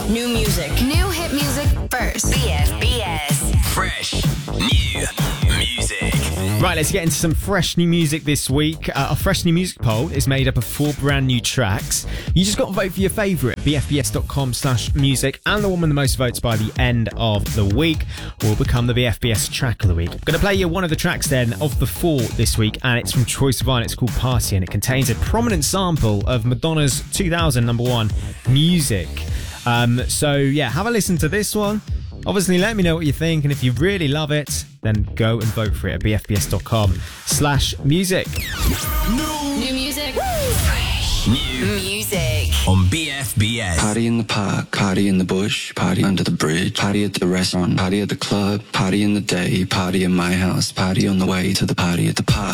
New music. New hit music first. BFBS. Fresh new music. Right, let's get into some fresh new music this week. Our fresh new music poll is made up of 4 brand new tracks. You just got to vote for your favourite. bfbs.com/music, and the one with the most votes by the end of the week will become the BFBS track of the week. I'm going to play you one of the tracks then of the 4 this week, and it's from Troye Sivan. It's called Party, and it contains a prominent sample of Madonna's 2000 number 1, Music. So yeah, have a listen to this one. Obviously, let me know what you think, and if you really love it, then go and vote for it at bfbs.com/music. New music. Fresh new music. On BFBS. Party in the park, party in the bush, party under the bridge, party at the restaurant, party at the club, party in the day, party in my house, party on the way to the party at the park.